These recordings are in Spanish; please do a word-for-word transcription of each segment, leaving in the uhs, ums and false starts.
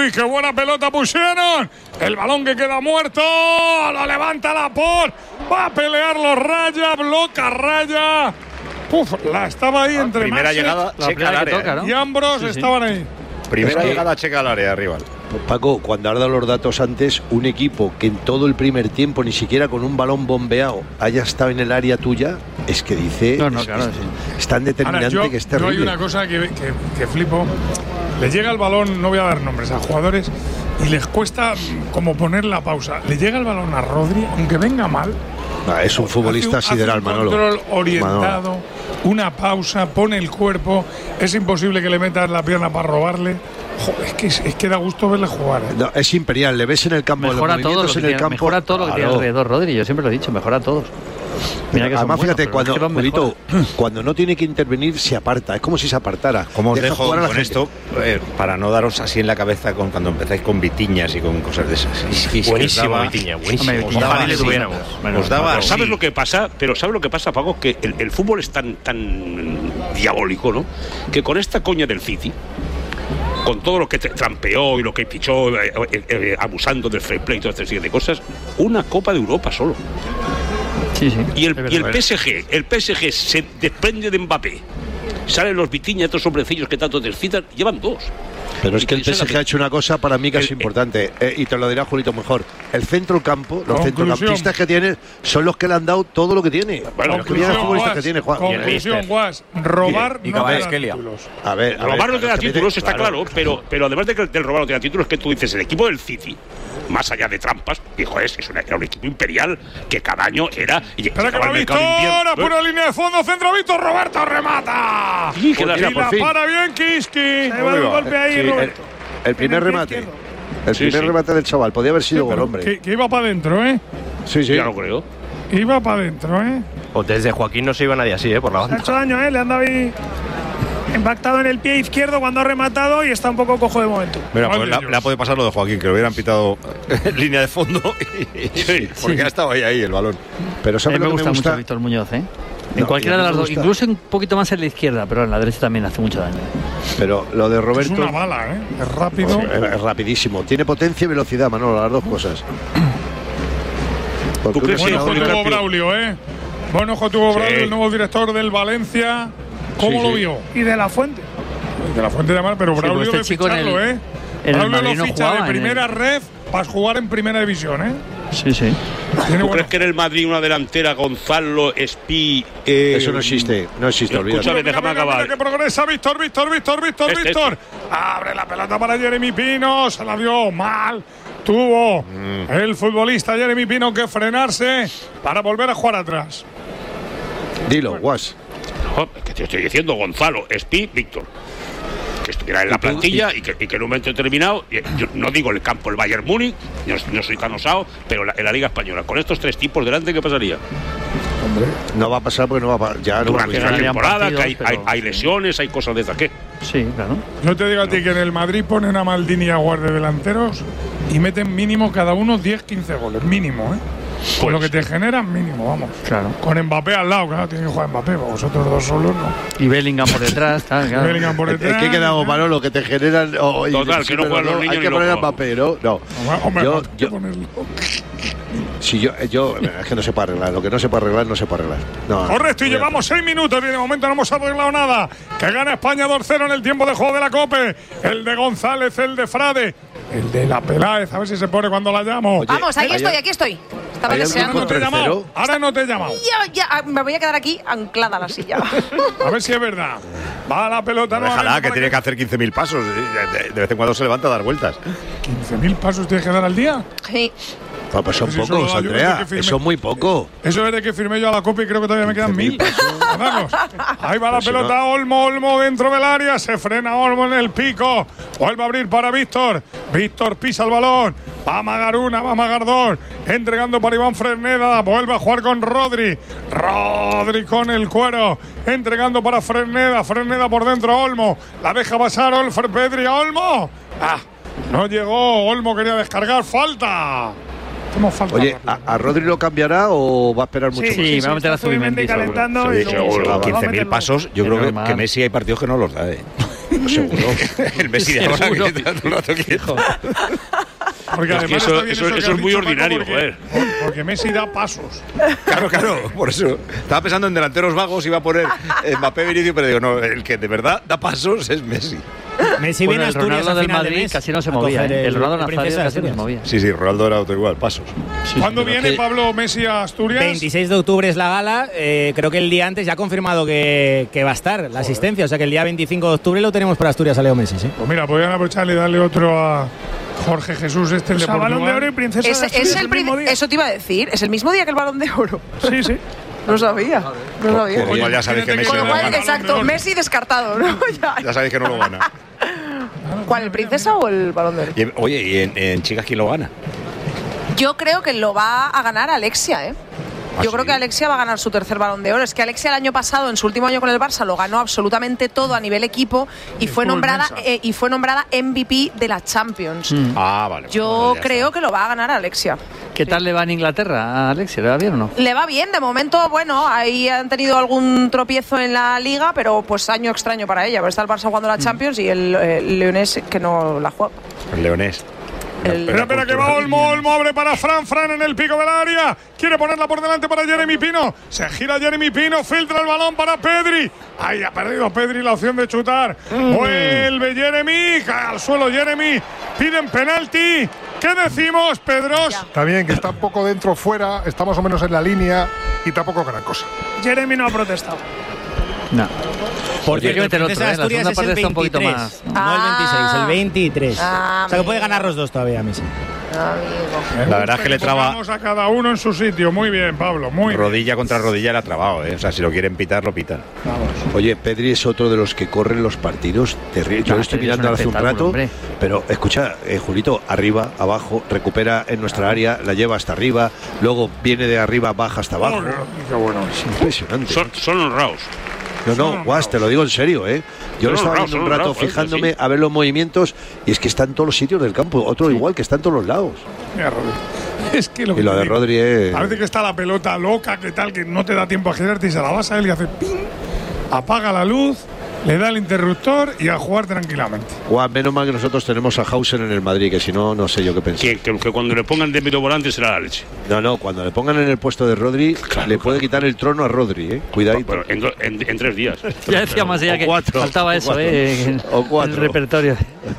uy, qué buena pelota pusieron. El balón que queda muerto, lo levanta Laporte, va a pelear los Raya, bloca Raya. Uf, la estaba ahí entre primera Masic, llegada checa al área, toca, ¿no? Y Ambros sí, sí. estaban ahí. Primera es que, llegada checa al área rival. Paco, cuando has dado los datos antes, un equipo que en todo el primer tiempo, ni siquiera con un balón bombeado, haya estado en el área tuya, es que dice. No, no, es, claro, es, sí. es tan determinante. Ahora, yo, que es terrible. Yo hay una cosa que, que, que flipo. Le llega el balón, no voy a dar nombres a jugadores, y les cuesta como poner la pausa. Le llega el balón a Rodri, aunque venga mal. No, es un futbolista hace un, sideral, hace un Manolo. Control orientado, Manolo. Una pausa, pone el cuerpo. Es imposible que le metas la pierna para robarle. Joder, es que, es que da gusto verle jugar. ¿eh? No, es imperial, le ves en el campo. Mejora todo lo que en el tiene, campo. Mejora todo lo que claro. tiene alrededor, Rodri. Yo siempre lo he dicho, mejora a todos. Mira que además, fíjate, buenos, cuando, Julito, cuando no tiene que intervenir, se aparta. Es como si se apartara. Como os dejo con gente. esto, eh, para no daros así en la cabeza con, cuando empezáis con Vitiñas y con cosas de esas. Sí, sí, buenísimo, Vitiña, buenísimo. Os daba, le tuviéramos. Bueno, os daba pero ¿sabes sí. lo que pasa? Pero ¿sabes lo que pasa, Paco? Que el, el fútbol es tan, tan diabólico, ¿no? Que con esta coña del City, con todo lo que trampeó y lo que pichó, eh, eh, eh, abusando del fair play y toda esta serie de cosas, una Copa de Europa solo. Sí, sí. Y el, y el P S G, el P S G se desprende de Mbappé. Salen los Vitiña, estos hombrecillos que tanto te excitan, llevan dos. Pero es que el P S G ha hecho una cosa para mí que el, es importante, eh, y te lo dirá Julito mejor. El centro campo, los centrocampistas que tiene, son los que le han dado todo lo que tiene. Bueno, los que vienen futbolistas que tiene, Juan. Conclusión, Guas, robar y, y no te da títulos. A ver, a robar ver, no te da títulos, está claro. claro, pero, pero además de que del robar no te da títulos, es que tú dices, el equipo del City, más allá de trampas, dijo, es, es una, era un equipo imperial que cada año era. Y Espera que va Víctor, apura línea de fondo, centro Víctor, Roberto remata. Sí, que y la, la para bien Kiski. Se va de un golpe ahí, sí, Roberto. El, el primer remate. El sí, primer sí. remate del chaval. Podía haber sido sí, gol, hombre. Que, que iba para adentro, ¿eh? Sí, sí. Ya lo creo. Iba para adentro, ¿eh? O desde Joaquín no se iba nadie así, ¿eh? Por la banda. Se ha hecho daño, ¿eh? Le han dado ahí impactado en el pie izquierdo cuando ha rematado y está un poco cojo de momento. Mira, pues le, le ha podido pasar lo de Joaquín, que lo hubieran pitado en línea de fondo. Y, sí, porque sí. ha estado ahí, ahí el balón. Pero ¿sabe a mí me lo que gusta, me gusta mucho Víctor Muñoz, ¿eh? En no, cualquiera de las dos, incluso un poquito más en la izquierda, pero en la derecha también hace mucho daño. Pero lo de Roberto. Es una bala, ¿eh? Es rápido. Sí, es rapidísimo. Tiene potencia y velocidad, Manolo, las dos cosas. ¿Tú crees que ojo tuvo Braulio, eh? Buen ojo tuvo sí. Braulio, el nuevo director del Valencia. ¿Cómo sí, lo vio? Sí. Y de la Fuente. De la Fuente de Mar, pero Braulio sí, pues este de ficharlo, el, ¿eh? Braulio lo ficha no de primera el... ref para jugar en primera división, ¿eh? Sí, sí. ¿Tú bueno? crees que en el Madrid una delantera, Gonzalo, Espí… Eh, Eso no existe, no existe, olvídate. Escúchame, déjame mira, acabar. Mira que progresa Víctor, Víctor, Víctor, Víctor, este, Víctor. Este. Abre la pelota para Jeremy Pino, se la dio mal. Tuvo mm. el futbolista Jeremy Pino que frenarse para volver a jugar atrás. Dilo, Guas. No, que te estoy diciendo, Gonzalo, Espí, Víctor. Que estuviera en la plantilla y que, y que en un momento determinado, yo no digo el campo el Bayern Múnich, no, no soy tan osado, pero la, en la Liga Española, con estos tres tipos delante, ¿qué pasaría? Hombre, no va a pasar porque no va a pasar. Ya no Durante va a la temporada, partidos, que hay, pero, hay, hay sí. lesiones, hay cosas de esas, ¿qué? Sí, claro. Yo te digo a ti que en el Madrid ponen a Maldini y a Guardia de delanteros y meten mínimo cada uno diez quince goles, mínimo, ¿eh? Pues, con lo que te generan, mínimo, vamos. Claro. Con Mbappé al lado, claro, tiene que jugar Mbappé, vosotros dos solos no. Y Bellingham por detrás, claro. claro. Bellingham por detrás. ¿Qué quedamos, Manolo? Que te generan. Oh, Total, que no juegan los niños. Hay que poner a Mbappé, ¿no? No. Hombre, yo, yo, yo, si yo, yo, es que no se puede arreglar. Lo que no se puede arreglar, no se puede arreglar. No, Correcto, y no, llevamos seis minutos y de momento no hemos arreglado nada. Que gana España dos cero en el tiempo de juego de la Cope. El de González, el de Frade, el de la Peláez. A ver si se pone cuando la llamo. Oye, Vamos, ahí estoy, aquí estoy. Estaba deseando. Ahora no te he llamado. Ahora no te he llamado. Ya, ya, me voy a quedar aquí anclada a la silla. A ver si es verdad. Va la pelota. No, déjala, que tiene que, que hacer quince mil pasos. De, de vez en cuando se levanta a dar vueltas. ¿quince mil pasos tienes que dar al día? Sí. Ah, pues son si pocos, Andrea. Eso es muy poco. Eso es de que firmé yo a la Copa y creo que todavía me quedan mil. Ahí va la pues pelota. No. Olmo, Olmo dentro del área. Se frena Olmo en el pico. Vuelve a abrir para Víctor. Víctor pisa el balón. Va a amagar una, va a amagar dos. Entregando para Iván Fresneda. Vuelve a jugar con Rodri. Rodri con el cuero. Entregando para Fresneda. Fresneda por dentro. Olmo. La deja pasar Olfer Pedri a Olmo. Ah, no llegó. Olmo quería descargar. Falta. Falta Oye, ¿a, ¿a Rodri lo cambiará o va a esperar mucho sí, más? Sí, sí, va a meter a Zubimendi calentando sí, y seguro. quince mil pasos. Yo creo que, que Messi hay partidos que no los da, ¿eh? seguro. El Messi de ahora que está todo el rato quieto. Porque Es que además eso- está bien eso- que eso has es muy dicho, ordinario, Paco, joder. porque, porque Messi da pasos. Claro, claro, por eso. Estaba pensando en delanteros vagos, iba a poner Mbappé, Vinicius, pero digo, no, el que de verdad da pasos es Messi. Messi Bueno, viene a el Asturias Ronaldo a del final de Madrid mes casi no se a movía. coger ¿eh? El Ronaldo el Nazario Princesa de casi no se Asturias. movía. Sí, sí, Ronaldo era otro igual, pasos. ¿Cuándo pero viene que- Pablo Messi a Asturias? veintiséis de octubre es la gala. eh, creo que el día antes ya ha confirmado que, que va a estar la asistencia. O sea que el día veinticinco de octubre lo tenemos para Asturias a Leo Messi, ¿sí? Pues mira, podrían aprovecharle y darle otro a Jorge Jesús, este el de O sea, Balón de Oro y Portugal. Princesa Es, de Asturias es el pri- mismo día. eso te iba a decir, es el mismo día que el Balón de Oro. Sí, sí. No sabía. No sabía. Pues igual ya sabéis que imagínate Messi que Con no lo lo cual, gana. exacto, Messi descartado, ¿no? Ya. Ya sabéis que no lo gana. ¿Cuál, el Princesa o el Balón de Oro? Y, oye, ¿y en, en chicas quién lo gana? Yo creo que lo va a ganar Alexia, ¿eh? ¿Ah, Yo sí? creo que Alexia va a ganar su tercer Balón de Oro. Es que Alexia el año pasado, en su último año con el Barça, lo ganó absolutamente todo a nivel equipo y fue estuvo nombrada inmensa. eh, y fue nombrada M V P de la Champions. Ah, vale. Yo Bueno, ya creo está. que lo va a ganar Alexia. ¿Qué tal le va en Inglaterra a Alexia? ¿Le va bien o no? Le va bien, de momento, bueno, ahí han tenido algún tropiezo en la liga, pero pues año extraño para ella, porque está el Barça jugando la Champions y el, el Leonés que no la juega. El leonés. El- Espera, espera, que va Olmo, Olmo abre para Fran, Fran en el pico del área. Quiere ponerla por delante para Jeremy Pino. Se gira Jeremy Pino, filtra el balón para Pedri. Ahí ha perdido Pedri la opción de chutar. Vuelve Jeremy, cae al suelo Jeremy. Piden penalti. ¿Qué decimos, Pedros? Está bien, que está un poco dentro, fuera, está más o menos en la línea y tampoco gran cosa. Jeremy no ha protestado. No. Por Oye, hay que cierto, meter el otro, Princesa de ¿eh? La Asturias segunda es parte el está un poquito veintitrés, más. no el veintiséis, el veintitrés. Ah, o sea que puede amigo. ganar los dos todavía Messi. La verdad es que le traba Vamos a cada uno en su sitio. Muy bien, Pablo, muy bien. rodilla contra rodilla, le ha trabado, ¿eh? O sea, si lo quieren pitar, lo pitan. Oye, Pedri es otro de los que corren los partidos terribles. Yo Ah, lo estoy Pedri es mirando un hace un espectáculo, rato, hombre. pero escucha, eh, Julito, arriba, abajo, recupera en nuestra área, la lleva hasta arriba, luego viene de arriba, baja hasta abajo. Qué bueno. Es impresionante. Son, son honrados. No, no, Guas, te lo digo en serio, ¿eh? Yo Son lo estaba honrados, viendo un son rato honrados, fijándome sí. a ver los movimientos y es que está en todos los sitios del campo. Otro igual, que está en todos los lados. Mira, Rodri. Es que lo Y que lo te de digo, Rodri es... Parece que está la pelota loca, que tal, que no te da tiempo a girarte y se la vas a él y hace ping, apaga la luz, le da el interruptor y a jugar tranquilamente. Guau, menos mal que nosotros tenemos a Hausen en el Madrid, que si no, no sé yo qué pensar. Que, que, que cuando le pongan de medio volante será la leche. No, no, cuando le pongan en el puesto de Rodri, le puede quitar el trono a Rodri, ¿eh? Cuidadito. Pero en, do- en- en tres días. Ya decíamos ella O que cuatro, faltaba o eso, cuatro. ¿eh? En, O cuatro. en el repertorio.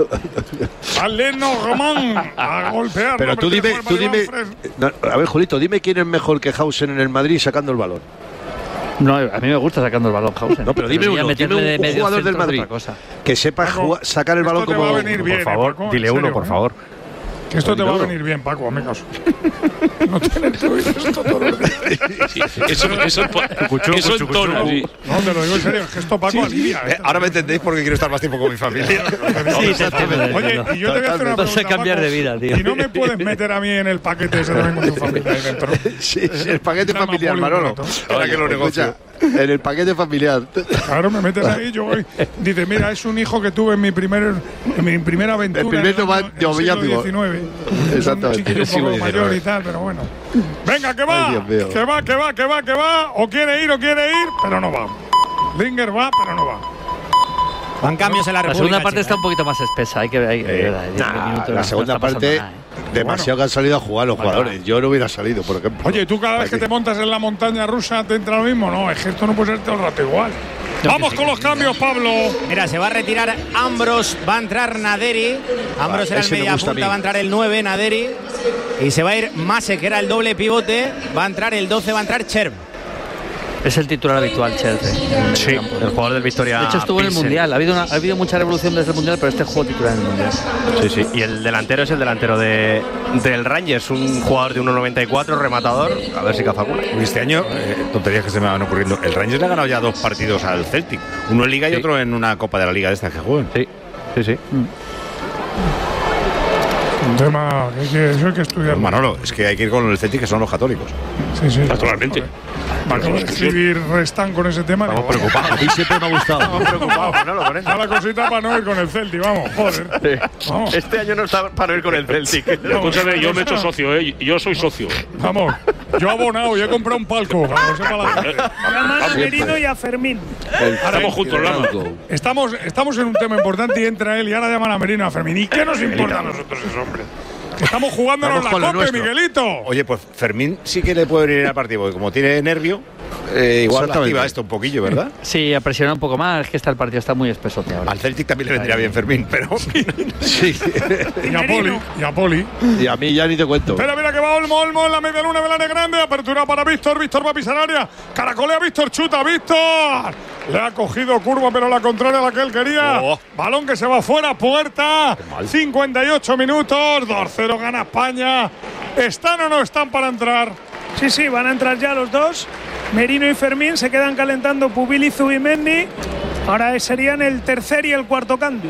Aleno Román a golpear. Pero tú dime, tú dime... No, a ver, Julito, dime quién es mejor que Hausen en el Madrid sacando el balón. No, a mí me gusta sacando el balón, Hausen. No, pero dime ya uno, meterle dime un- de un medio jugador del centro es Madrid. otra cosa. Que sepa Paco, jugar- sacar el balón esto te como... va a venir Por bien, eh, favor, Paco, en dile serio, uno, por ¿eh? favor. Que esto te va a Dímelo. venir bien, Paco, a mi caso. No tener que oír esto todos los días. Sí, eso, eso, Cucuchu, eso cucuchu, entona, cucuchu. sí. No, te lo digo en serio, es que esto Paco alivia. Eh, ¿eh? ahora me entendéis porque quiero estar más tiempo con mi familia. Sí, te entiendo, Oye, entiendo. y yo te voy a hacer una Vas a pregunta, cambiar Paco. de vida, tío. Y no me puedes meter a mí en el paquete ese también con tu familia ahí dentro. Sí, sí, el paquete Llama familiar, Poli un Manolo. rato. Ahora que lo negocio. En el paquete familiar. Claro, me metes ahí, yo voy. Dice, mira, es un hijo que tuve en mi primer, en mi primera aventura. El primer en el nova- año- en el siglo noviazgo. diecinueve. Exactamente. Un chiquillo un Siglo poco mayor diecinueve. y tal, pero bueno. Venga, que va. Ay, Dios mío. Que va, que va, que va, que va. O quiere ir, o quiere ir, pero no va. Linger va, pero no va. Van cambios en la La República segunda parte Checa, está un poquito más espesa. Hay que ver. Hay, que Eh, ver, diez nah, minutos, la no segunda está pasando parte, nada, ¿eh? demasiado que han salido a jugar los jugadores. Yo no hubiera salido, por ejemplo. Oye, ¿tú cada vez que te montas en la montaña rusa te entra lo mismo? No, es que esto no puede ser todo el rato igual. Vamos con los cambios, Pablo. Mira, se va a retirar Ambros, va a entrar Naderi. Ambros Ah, era el ese me media gusta a punta, mí. va a entrar el nueve, Naderi. Y se va a ir Mase, que era el doble pivote. Va a entrar el doce, va a entrar Cherv. Es el titular habitual, Chelsea. Sí, el jugador del Victoria. De hecho, estuvo en el Pilsen. Mundial. Ha habido, una, ha habido mucha revolución desde el Mundial, pero este jugó titular en el Mundial. Sí, sí. Y el delantero es el delantero de, del Rangers, un jugador de uno noventa y cuatro, rematador. A ver si cazacula. Este año, eh, tonterías que se me van ocurriendo. El Rangers le ha ganado ya dos partidos al Celtic. Uno en Liga y Sí. otro en una Copa de la Liga de estas que juegan. Sí, sí, sí. Un tema que hay que, eso hay que estudiar. Manolo, es que hay que ir con el Celtic, que son los católicos. Sí, sí. Naturalmente. Me acabo de escribir Restán con ese tema. Estamos preocupados. A mí siempre me ha gustado. Estamos preocupados, Manolo, con eso. Está la cosita para no ir con el Celtic, vamos, joder. Vamos. Este año no está para no ir con el Celtic. Escúchame, yo me he hecho socio, ¿eh? Yo soy socio. Vamos, yo he abonado y he comprado un palco. Para que sepa la gente. Llaman a Merino y a Fermín. Estamos juntos, Lama. Estamos, estamos en un tema importante y entra él y ahora llaman a Merino y a Fermín. ¿Y qué nos importa a nosotros ese hombre? Estamos jugándonos Vamos la con lo copa, nuestro. Miguelito. Oye, pues Fermín sí que le puede venir al partido, porque como tiene nervio, eh, igual Exactamente. activa esto un poquillo, ¿verdad? Sí, a presionar un poco más, es que está el partido está muy espesote ahora. Al Celtic también le vendría bien Fermín, pero Sí. Y a Poli, y a Poli. Y a mí ya ni te cuento. Espera, mira que va Olmo, Olmo en la media luna, Belane grande, apertura para Víctor, Víctor va a pisar área, caracolea Víctor, chuta Víctor, le ha cogido curva pero la contraria a la que él quería, Oh. balón que se va fuera, puerta, cincuenta y ocho minutos, dos cero gana España, ¿están o no están para entrar? Sí, sí, van a entrar ya los dos. Merino y Fermín se quedan calentando Pubil y Zubimendi. Ahora serían el tercer y el cuarto cambio.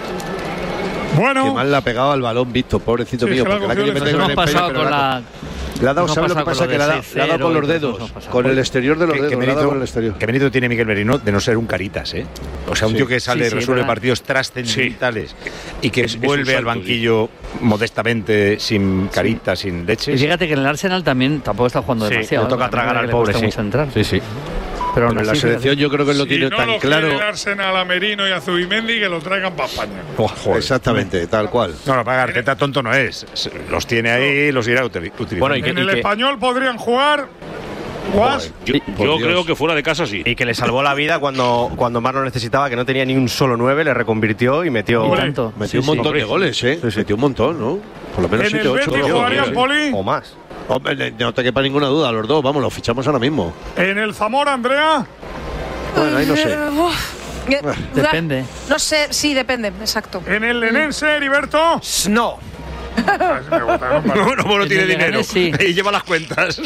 Bueno. Qué mal le ha pegado al balón, Víctor, pobrecito Sí, mío. se la Porque la cogió quiere el meter Nos con hemos el empeño, pasado pero con la- la. Le ha dado, nos ¿sabes lo hemos que pasa? pasado Que le ha con dado, lo le ha dado de con los seis cero y dedos, todo eso nos ha con pasado. el exterior de los ¿Qué, dedos, qué le ha dado mérito, con el exterior. qué mérito tiene Miguel Merino de no ser un caritas, ¿eh? O sea, un Sí. tío que sale, Sí, sí, resuelve verdad. partidos trascendentales y que Es- es un vuelve al salto, banquillo modestamente, sin caritas, sin leche. Y fíjate que en el Arsenal también tampoco está jugando Sí, demasiado. le toca ¿eh? tragar También al le pobre, cuesta sí. mucho entrar. Sí, sí. Pero aún Pero en la así, selección yo creo que él lo Si tiene no tan lo claro. quiere el Arsenal a Merino y a Zubimendi, que lo traigan para España. Oh, joder. Exactamente, tal cual. No, no, para Arteta tonto no es. Los tiene ahí, los irá util- utilizando. Bueno, y que- En el español podrían jugar. Guas. Yo, Y- yo Dios. creo que fuera de casa sí. Y que le salvó la vida cuando, cuando Mar lo necesitaba, que no tenía ni un solo nueve, le reconvirtió y metió. Y tanto. Metió Sí, un sí. montón de goles, ¿eh? Metió un montón, ¿no? Por lo menos En siete, el ocho. Betis goles. jugarían Poli. O más. Hombre, no te quepa ninguna duda, los dos, vamos, los fichamos ahora mismo. En el Zamora, Andrea. Bueno, ahí no sé. Eh, uf. Eh, Depende. No sé, sí, depende, exacto. En el Lenense, Heriberto. No. No, no, no En tiene el dinero. Leganés, sí. Y lleva las cuentas.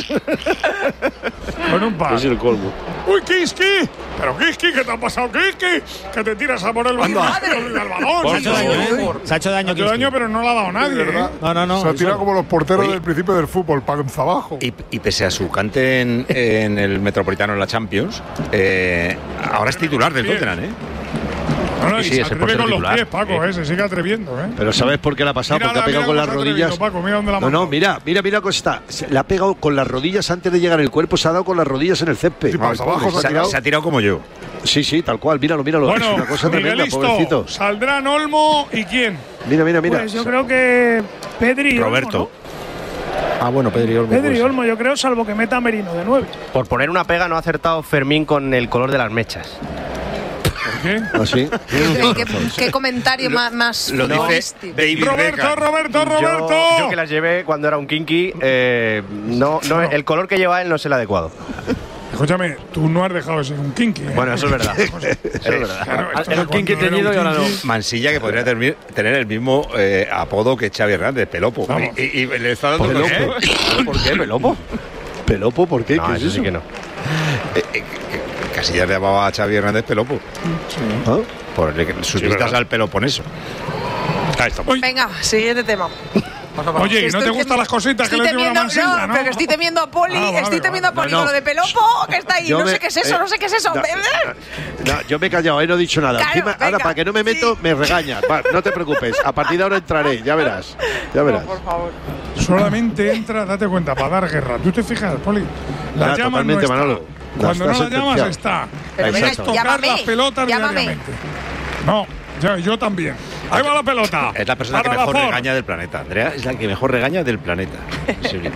Con un par. Es el colmo. ¡Uy, Kiski! Pero Kiski, ¿qué te ha pasado, Kiski? Que te tiras a por el balón. al balón. Por Se ha hecho favor. daño, ¿eh? Se ha hecho daño. Se ha hecho Kiski. daño, pero no le ha dado nadie. ¿eh? No, no, no. Se ha tirado eso- como los porteros Oye. del principio del fútbol, panza abajo. Y, y pese a su cante en, en el Metropolitano en la Champions, eh, ahora es titular del Tottenham, ¿eh? No, no, Sí, y sí, se es el atreve portero con los titular. pies, Paco, ¿eh? Se sigue atreviendo, ¿eh? Pero ¿sabes por qué le ha pasado? Mira Porque ha la- pegado mira con cómo las se ha atrevido, rodillas. Paco, mira dónde la ha No, no, mandado. mira, mira, mira cómo está. Se- Le ha pegado con las rodillas antes de llegar al cuerpo, se ha dado con las rodillas en el césped. Sí, panza abajo se ha Se, ha- tirado. se ha tirado como yo. Sí, sí, tal cual, míralo, míralo. Bueno, es una cosa tremenda, Miguelisto, pobrecito. saldrán Olmo y quién. Mira, mira, mira. Pues yo creo que Pedri y Roberto. Olmo, Ah, bueno, Pedri Olmo. ¿no? Pedri y pues. Olmo, yo creo, salvo que meta a Merino de nueve. Por poner una pega, no ha acertado Fermín con el color de las mechas. ¿Por qué? Así. ¿Qué, qué- qué comentario más, más Lo dice futbolístico. David Roberto, Beckham. Roberto, Roberto. Yo, yo que las llevé cuando era un kinky, eh, no, no, el color que lleva él no es el adecuado. Escúchame, tú no has dejado de ser un kinky. ¿eh? Bueno, eso es verdad. Eso es verdad. Claro, esto Era de un kinky cuando era teñido y ahora no. kinky. Mansilla, que podría termi- tener el mismo eh, apodo que Xavi Hernández, Pelopo. Vamos. Y, y- y le está dando Pelopo. ¿Eh? ¿Por qué, Pelopo? ¿Pelopo? ¿Por qué? No, ¿Qué es eso eso? sí que no. Eh, eh, que- Casillas le llamaba a Xavi Hernández Pelopo. ¿Ah? Por el- sus Sí, vistas verdad. al Peloponeso. Ahí estamos. Venga, siguiente tema. Oye, ¿y no te Estoy gustan temi- las cositas que estoy le tiene una temiendo- Mansilla, no, no? pero que estoy temiendo a Poli, Ah, vale, estoy vale. temiendo a Poli No, no. con lo de Pelopo, que está ahí, Yo no me- sé qué es eso, eh, no sé qué es eso. no, No, yo me he callado, ahí no he dicho nada. Claro, Encima, ahora, venga, para que no me meto, sí. me regañas. Va, no te preocupes. A partir de ahora entraré, ya verás. Ya verás. Por favor. Solamente entra, date cuenta, para dar guerra. ¿Tú te fijas, Poli? La Ya, llaman totalmente, no está. Manolo. Cuando Está no la llamas sentenciado. está. Pero Es venga, tocar llámame, las pelotas llámame. diariamente. No, yo, yo también. Ahí va la pelota. Es la persona que Para mejor Lafort. regaña del planeta. Andrea es la que mejor regaña del planeta. En serio.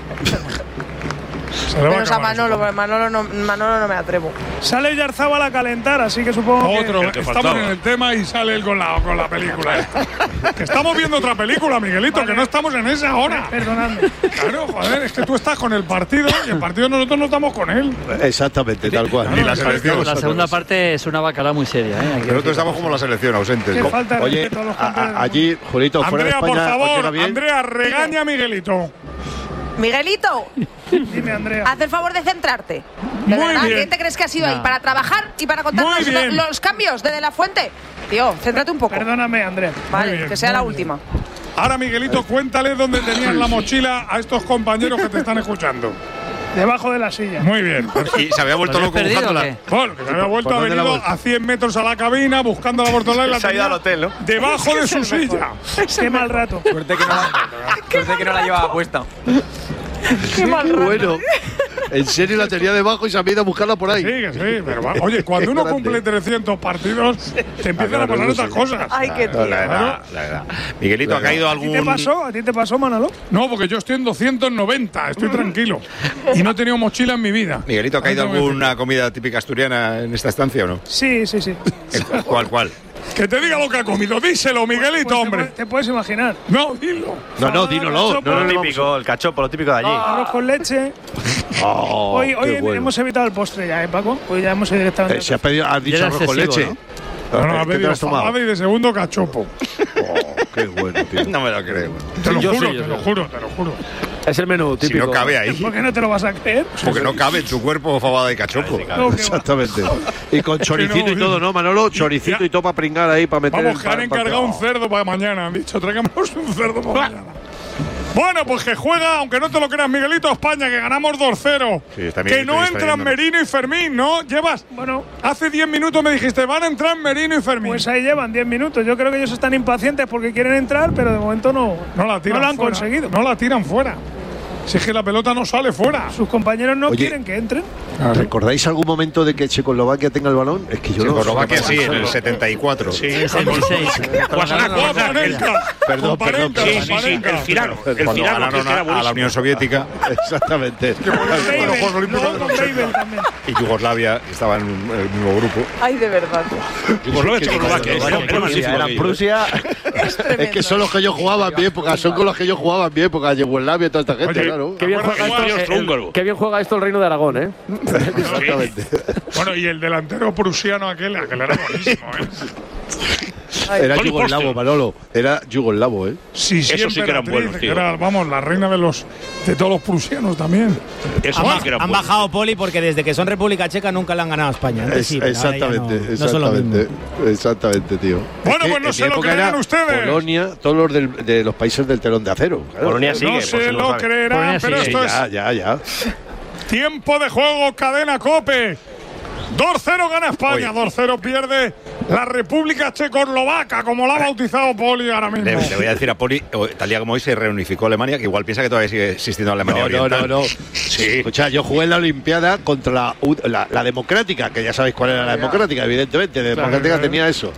Se le va a Menos a acabar eso. Manolo, porque Manolo no, Manolo no me atrevo. Sale Yarzábal a calentar, así que supongo que… Otro, El que estamos faltaba. en el tema y sale él con la, con la película esta. Que estamos viendo otra película, Miguelito, que no estamos en esa ahora. Perdonadme. Claro, joder, es que tú estás con el partido y el partido nosotros no estamos con él. Exactamente, tal cual. Ni la selección. La segunda parte es una bacalao muy seria. ¿eh? Hay que Nosotros decirlo. estamos como la selección, ausentes. Qué falta de Oye, respeto a los a- campeones. a- allí, Julito, fuera de Andrea, por España, ¿os favor, llega bien? Andrea, regaña a Miguelito. Miguelito, Dime, Andrea. haz el favor de centrarte. De Muy verdad, bien. ¿quién te crees que has ido No. ahí? ¿Para trabajar y para Muy contarnos bien. lo- los cambios de De La Fuente? Tío, céntrate un poco. Perdóname, Andrea. Vale, bien, que sea muy la bien. última. Ahora, Miguelito, cuéntale dónde tenían la mochila a estos compañeros que te están escuchando. Debajo de la silla. Muy bien. Y se había vuelto loco buscando la. Bueno, que se había vuelto, ha venido a cien metros a la cabina buscando la Bortolá y la se ha ido al hotel, ¿no? Debajo de su silla. Qué mal rato. Suerte que no la, suerte que no la llevaba puesta. Qué mal rato. Bueno. En serio la tenía debajo y se había ido a buscarla por ahí. Sí, que sí, pero va. Oye, cuando uno cumple trescientos partidos, te empiezan a pasar otras cosas. Ay, qué tío. La verdad, la verdad. Miguelito, ¿ha caído ¿A algún. ti te pasó? ¿A ti te pasó, Manolo? No, porque yo estoy en doscientos noventa, estoy tranquilo. Y no he tenido mochila en mi vida. Miguelito, ¿ha caído Ahí tengo que alguna comida típica asturiana en esta estancia o no? Sí, sí, sí. ¿Cuál, cuál? Que te diga lo que ha comido, díselo, Miguelito, Pues hombre. Te, te puedes imaginar. No, dilo. No, no, dínoslo. No, lo típico, el cachopo, lo típico de allí. Arroz con leche. Oh, hoy hoy qué bueno. hemos evitado el postre ya, ¿eh, Paco? Hoy ya hemos ido directamente. Eh, se ha pedido, has dicho arroz con leche. No, no, ha ¿Qué te pedido has tomado? fabada y de segundo cachopo. Oh, qué bueno, tío. No me lo creo. Te lo Yo juro, sí, yo te lo sí. juro, te lo juro. Es el menú Si típico. no cabe ahí. ¿Por qué no te lo vas a creer? Porque no cabe en tu cuerpo fabada y cachopo. No, que va. Exactamente. Y con choricito y todo, ¿no, Manolo? Choricito y todo para pringar ahí, para meter. Vamos, que han el pan- encargado pan- un cerdo para mañana. Han dicho, tráiganos un cerdo para mañana. Bueno, pues que juega, aunque no te lo creas, Miguelito, España, que ganamos dos cero. Sí, está bien, que no estoy entran distrayéndonos. Merino y Fermín, ¿no? Llevas. Bueno, Hace diez minutos me dijiste, van a entrar Merino y Fermín. pues ahí llevan diez minutos. Yo creo que ellos están impacientes porque quieren entrar, pero de momento no, no la tiran no lo han fuera. conseguido. No la tiran fuera. Si es que la pelota no sale fuera. Sus compañeros no Oye, quieren que entren. ¿Recordáis algún momento de que Checoslovaquia tenga el balón? Es que yo no. Checoslovaquia sí, en el setenta y cuatro. Sí, veintiséis. Juan Panenka. Perdón, Juan perdón, Panenka, Sí, perdón. sí, sí, el Firano. El Cuando Firano, ganaron que era a, a la buenísimo. Unión Soviética Exactamente. Bueno, los Juegos Babel, Olímpicos luego de con los Babel ochenta. también. y Yugoslavia estaba en un- el mismo grupo. Ay, de verdad. Yugoslavia, Checoslovaquia. Era- era Prusia, magnífico era aquello. Prusia. Es tremendo. Es que son los que yo jugaba en mi época, son con los que yo jugaba en mi época, Yugoslavia y toda esta gente, Oye, claro. Qué bien, Bueno, juega igual esto, es el- húngaro. qué bien juega esto el Reino de Aragón, ¿eh? Exactamente. Bueno, y el delantero prusiano aquel, aquel era buenísimo, ¿eh? Era Tony yugoslavo, Foster. Manolo. Era yugoslavo, ¿eh? Sí, sí, Esos sí que eran emperatriz, buenos, que tío. era, vamos, la reina de los de todos los prusianos también. Eso Han, sí que era han bueno. bajado Poli porque desde que son República Checa nunca le han ganado a España. Antes sí, pero ahora ya exactamente, no, no son lo mismo. exactamente, exactamente, tío. Bueno, Es que pues no en se mi lo época creerán era ustedes. Polonia, todos los del- de los países del telón de acero. Claro. Polonia sigue, No por se si no lo sabe. creerán, Polonia pero sigue. esto es Ya, ya, ya. tiempo de juego, cadena COPE. dos cero gana España, Oye. dos cero pierde la República Checoslovaca, como la ha bautizado Poli ahora mismo. Le, le voy a decir a Poli, o- tal día como hoy se reunificó Alemania, que igual piensa que todavía sigue existiendo Alemania No, no, Oriental. no, no. Sí. Escucha, yo jugué en la Olimpiada contra la, U- la, la democrática, que ya sabéis cuál era la democrática, evidentemente. La democrática tenía eso.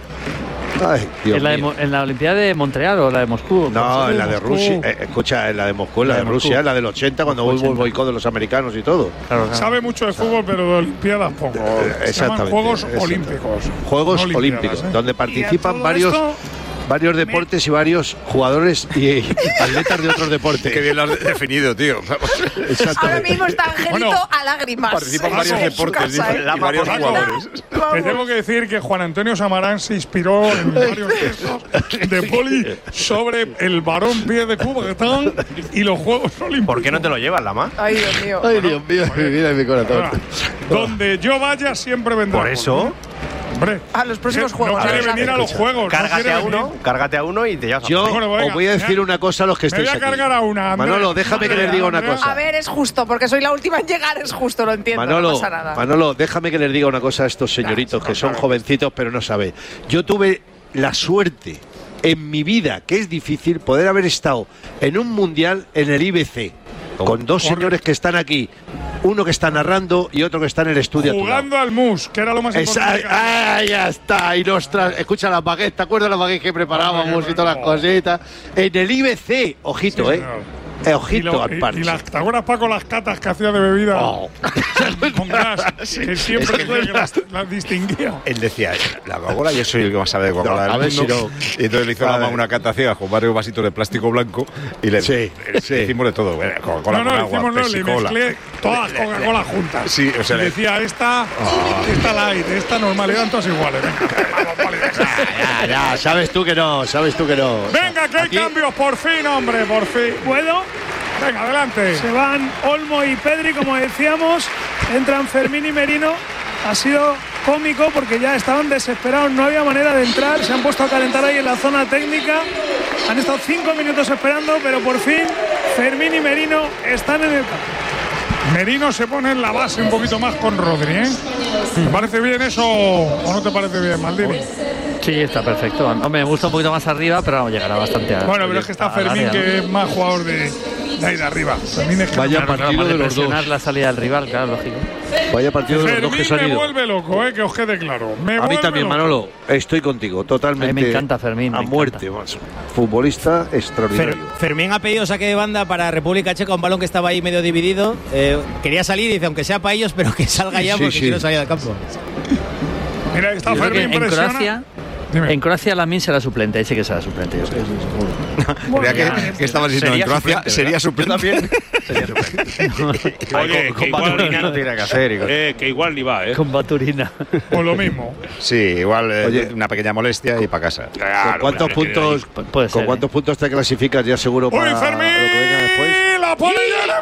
Ay, Dios ¿En la, de mío. Mo- ¿En la Olimpiada de Montreal o la de Moscú? No, en la de Moscú. Rusia. eh, escucha, en la de Moscú, en la, La de, de Moscú. Rusia, en la del ochenta, cuando hubo el boicot de los americanos y todo. Claro, claro. Sabe mucho de fútbol, pero de Olimpiadas poco. Se llaman exactamente, Juegos exacto. Olímpicos. Juegos no Olimpiadas, Olímpicos, ¿eh? donde Y a participan todo varios, esto, varios deportes y varios jugadores y, y atletas de otros deportes. Qué bien lo has definido, tío. Exactamente. Ahora mismo está Angelito Bueno, a lágrimas. participan en varios su deportes, casa, dice, ¿eh? y varios Paco, jugadores. Te tengo que decir que Juan Antonio Samarán se inspiró en varios textos de Poli sobre el varón pie de Cubatán y los Juegos Olímpicos. ¿Por qué no te lo llevas, Lama? Ay, Dios mío. Ay, Dios mío, mi vida y mi corazón. Donde yo vaya siempre vendrá. Por eso, Hombre, A los próximos que juegos. No quiere Alexander. venir a los juegos. no cárgate quiere a uno, venir. cárgate a uno y te llevas a Yo Bueno, venga, os voy a decir ya. una cosa a los que Me voy estéis a aquí. cargar a una. Andrea. Manolo, déjame que les diga una Andrea. cosa. A ver, es justo, porque soy la última en llegar, es justo, lo entiendo, Manolo, no pasa nada. Manolo, déjame que les diga una cosa a estos señoritos que son jovencitos pero no saben. Yo tuve la suerte en mi vida, que es difícil, poder haber estado en un mundial en el I B C con dos señores que están aquí, uno que está narrando y otro que está en el estudio. a tu lado. Jugando al mus, que era lo más Esa- importante. ah, ya está. Y nos tra- escucha las baguettes, ¿te acuerdas las baguettes que preparábamos y todas las cositas? En el I B C, ojito, Sí, eh. señor. Eh, Y, ojito lo- al y- parche. y las, ¿te acuerdas, Paco, las catas que hacía de bebida Oh. con gas? Que siempre decía que las, las distinguía. Él decía, la Coca-Cola, yo soy el que más sabe de Coca-Cola No, a del ver mundo. si no. Y entonces le hizo A la mamá ver. una cata ciega con varios vasitos de plástico blanco y le, Sí, le sí. hicimos de todo. Bueno, Coca-Cola No, no, con agua, hicimos, no, le Pepsi-Cola. mezclé todas las Coca-Cola juntas. Sí, o sea, Y le- decía, esta, esta light, esta normal, eran todas iguales. Venga, vamos, vale, Ya, ya, sabes tú que no, sabes tú que no. venga, que hay Aquí- cambios, por fin, hombre, por fin. ¿Puedo? Venga, adelante. Se van Olmo y Pedri, como decíamos. Entran Fermín y Merino. Ha sido cómico porque ya estaban desesperados, no había manera de entrar. Se han puesto a calentar ahí en la zona técnica. Han estado cinco minutos esperando, pero por fin Fermín y Merino están en el campo. Merino se pone en la base un poquito más con Rodri, ¿eh? ¿Te parece bien eso o no te parece bien, Maldini? Sí, está perfecto. Hombre, me gusta un poquito más arriba, pero vamos, llegará bastante a. Bueno, pero es que está Fermín, área, que ¿no? es más jugador de, de ahí de arriba. Fermín es que Vaya no, partido claro, de los presionar dos. la salida del rival, claro, lógico. Vaya partido de los dos que se han Fermín me ido. vuelve loco, eh, que os quede claro. Me a mí también, loco. Manolo, estoy contigo, totalmente. A mí me encanta Fermín. A muerte, más. Futbolista extraordinario. Fer, Fermín ha pedido saque de banda para República Checa, un balón que estaba ahí medio dividido. Eh, quería salir y dice, aunque sea para ellos, pero que salga ya Sí, porque sí. quiero salir del campo. Mira, está Yo creo que Fermín en presiona. Croacia, Dime. en Croacia Lamine será suplente, ahí sí que será suplente. Yo creo. Creía que, que estabas diciendo en Croacia sería suplente. también. Sería suplente. Oye, con, que con igual Baturina no tiene que hacer. y con- Eh, que igual ni va, ¿eh? Con Baturina. O lo mismo. Sí, igual eh, Oye. una pequeña molestia y para casa. ¿Con Claro, cuántos hombre, que- puntos, Puede con ser, cuántos puntos te clasificas ya seguro ¡Uy, para Fermín! lo que venga después? ¡La pone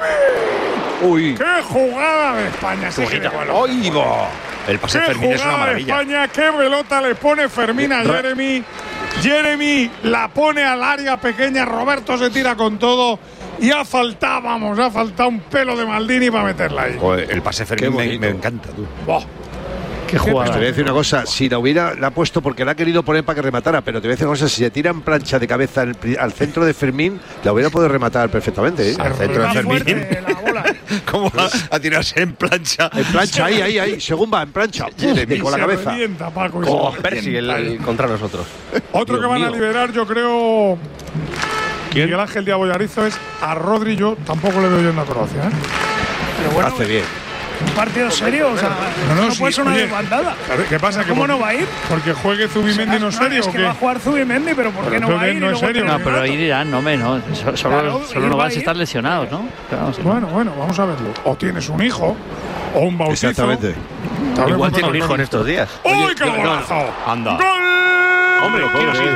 Jeremy! Uy, ¡Qué jugada de España! Sí, que de bueno. ¡Ay, va! El pase de ¡Qué Fermín es una jugada de maravilla. España! ¡Qué pelota le pone Fermín a Jeremy! Jeremy la pone al área pequeña, Roberto se tira con todo y ha faltado, vamos, ha faltado un pelo de Maldini para meterla ahí. Joder, el pase de Qué Fermín me, bonito. me encanta, tú. Buah. Qué te voy jugada. a decir una cosa, si la hubiera la ha puesto porque la ha querido poner para que rematara, pero te voy a decir una cosa, si se tira en plancha de cabeza al, pri- al centro de Fermín, la hubiera podido rematar perfectamente, ¿eh? Al centro de Está Fermín. fuerte la bola. ¿Cómo va a tirarse en plancha? En plancha, ahí, ahí, ahí, según va, en plancha, Jeremy. con la Se cabeza. revienta, Paco, y Como se Percy, el, revienta. el contra nosotros. Otro Dios que van a mío. liberar, yo creo, Miguel Ángel Diabo Yarizo, es a Rodri. Yo tampoco le veo yo en la Croacia, ¿eh? Pero bueno, Hace bien. un partido serio, o sea, no, sí, puede ser una oye, desbandada. claro, ¿qué pasa? ¿Cómo por- no va a ir? Porque juegue Zubimendi no Ah, serio, es ¿o que qué? va a jugar Zubimendi, pero ¿por qué Pero no va a entonces ir? no y es luego serio. tiene No, pero rato? ahí dirán, no, me, no. so- Solo, Claro, solo ir no va a vas a ir. estar lesionados, ¿no? Claro, sí. Bueno, bueno, vamos a verlo. O tienes un hijo, o un bautizo. Exactamente. Tal vez Igual no tiene un te- hijo en estos días. ¡Uy, qué no, no, golazo! anda. ¡Gol! Hombre, quiero sí.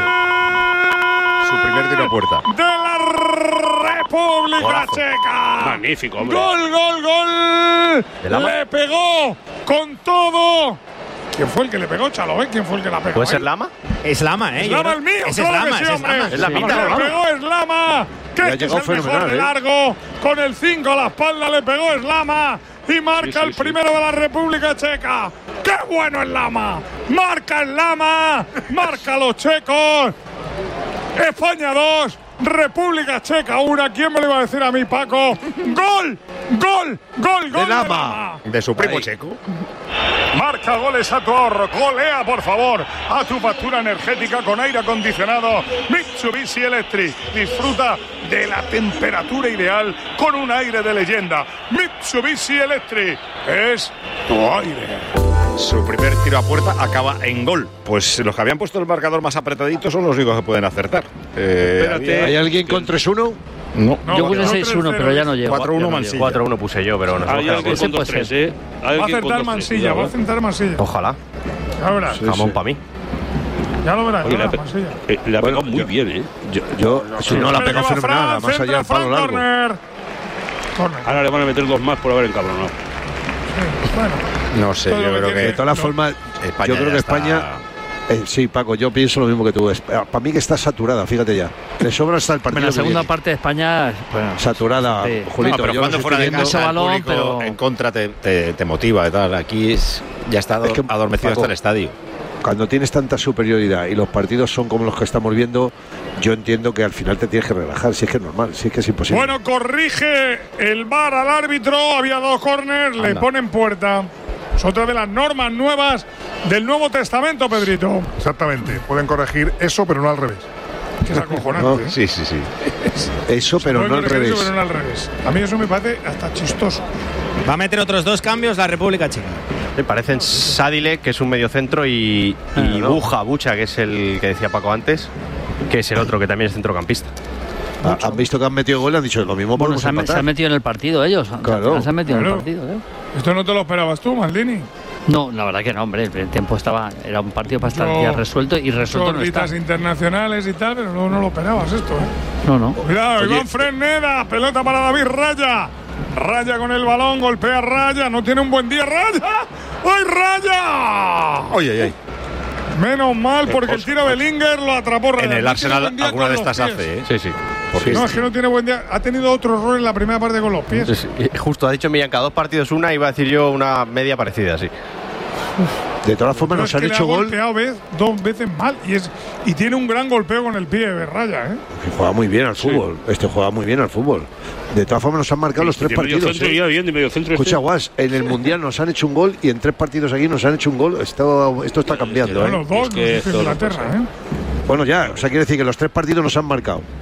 Su primer tiro a puerta. ¡De la República Golazo. Checa! Magnífico, hombre. ¡Gol, gol, gol! ¿De Lama? ¡Le pegó con todo! ¿Quién fue el que le pegó, Chalo? ¿Eh? ¿Quién fue el que la pegó? ¿Puede ser ahí? Lama? Es Lama, ¿eh? Yo Slama creo- el mío, Es claro Slama, que sí, es hombre. Slama. Es la Sí, mitad, le Slama. pegó Slama, que Le ha este es llegado el mejor fenomenal, de ¿eh? largo, con el cinco a la espalda le pegó Slama y marca Sí, sí, el sí. primero de la República Checa. ¡Qué bueno Slama! ¡Marca Slama! ¡Marca los checos! España dos, República Checa una. ¿Quién me lo iba a decir a mí, Paco? ¡Gol! ¡Gol! ¡Gol! ¡Gol! Lama. De su primo Ahí. checo. Marca goles a tu ahorro. Golea, por favor, a tu factura energética con aire acondicionado Mitsubishi Electric. Disfruta de la temperatura ideal con un aire de leyenda. Mitsubishi Electric es tu aire. Su primer tiro a puerta acaba en gol. Pues los que habían puesto el marcador más apretadito son los únicos que pueden acertar. Eh, Espérate. había- ¿Hay alguien con tres uno? No. No, Yo vale, puse no, seis uno, tres cero. pero ya no llego. cuatro uno Ya no Mansilla. llego. cuatro uno puse yo, pero nos hemos Hay quedado alguien con- con dos puede tres, ¿eh? Hay Va a alguien con acertar dos, Mansilla, tres, va a cuidado, acertar Mansilla. Ojalá. Ya verás, Jamón para mí. ya lo verás, Oye, ya le ha verás, pe- Mansilla. eh, le ha pegado muy bien, ¿eh? Yo, yo si no la Espera pegó que va fenomenal, Fran, más allá centra del palo Fran, largo. Corner. Corner. Ahora le van a meter dos más por haber encabronado. Sí, bueno. No sé, Todo yo lo que creo tiene- De que todas No. formas, España yo creo ya que está- España. eh, sí, Paco, yo pienso lo mismo que tú. Es- Para mí que está saturada, fíjate ya. Le sobra hasta el partido. En la que segunda viene. parte de España, bueno, Saturada, Sí. Julito. No, pero yo cuando los fuera estoy de viendo- casa el balón, público pero- en contra te, te, te motiva y tal. Aquí es, ya está ado- Es que, adormecido Paco, hasta el estadio. Cuando tienes tanta superioridad y los partidos son como los que estamos viendo, yo entiendo que al final te tienes que relajar, si es que es normal, si es que es imposible. Bueno, corrige el V A R al árbitro. Había dos corners, le Anda. ponen puerta. Es otra de las normas nuevas del Nuevo Testamento, Pedrito. Exactamente. Pueden corregir eso, pero no al revés. Que es acojonante. No, ¿eh? Sí, sí, sí. Eso, pero Pueden no al corregir eso, revés. pero no al revés. A mí eso me parece hasta chistoso. Va a meter otros dos cambios la República Checa. Me parecen Sadile, que es un mediocentro, y, y no. Buja, Bucha, que es el que decía Paco antes, que es el otro que también es centrocampista. Ah, Han visto que han metido gol y han dicho lo mismo bueno, podemos se han, se empatar. han metido en el partido ellos. Claro. Se han metido en el Claro. partido, ¿eh? Esto no te lo esperabas tú, Maldini. No, la verdad que no, hombre. El primer tiempo estaba, era un partido para estar Yo- ya resuelto y resuelto no está. Gorditas internacionales y tal, pero no, no lo esperabas esto, ¿eh? No, no. Cuidado, Oye. Iván Fresneda, pelota para David Raya. Raya con el balón, golpea a Raya, no tiene un buen día Raya. ¡Ay, Raya! Oye, oye, oye. Menos mal porque el tiro de Linger lo atrapó Raya. En el No tiene Arsenal buen día alguna con de los estas pies. hace, ¿eh? Sí, sí. Porque No, es que no tiene buen día. Ha tenido otro error en la primera parte con los pies. Sí, justo, ha dicho Millanca, dos partidos una, iba a decir yo una media parecida, sí. De todas formas, No, nos es han que le hecho ha gol. golpeado vez, dos veces mal y, es, y tiene un gran golpeo con el pie de raya, ¿eh? Que juega muy bien al fútbol. Este juega muy bien al fútbol. De todas formas, nos han marcado los De tres medio partidos. centro, ¿eh? ya bien, de medio centro Escucha, este. Guas, en el Mundial nos han hecho un gol y en tres partidos aquí nos han hecho un gol. Esto, esto está cambiando. Son ¿eh? los dos, Es que nos dice esto no Inglaterra, puede ser. ¿eh? Bueno, ya, o sea, quiere decir que los tres partidos nos han marcado.